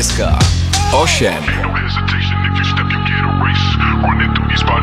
8. No hesitation, if you step, you get erased. Running through these